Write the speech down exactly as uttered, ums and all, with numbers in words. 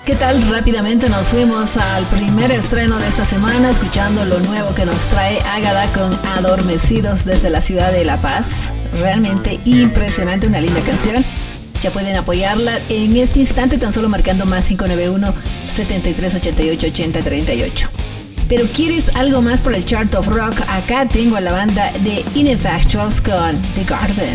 ¿Qué tal? Rápidamente nos fuimos al primer estreno de esta semana, escuchando lo nuevo que nos trae Ágada con Adormecidos desde la ciudad de La Paz. Realmente impresionante, una linda canción. Ya pueden apoyarla en este instante tan solo marcando más cinco nueve uno, setenta y tres ochenta y ocho, ochenta treinta y ocho. Pero ¿quieres algo más por el Chart of Rock? Acá tengo a la banda de Ineffectuals con The Garden.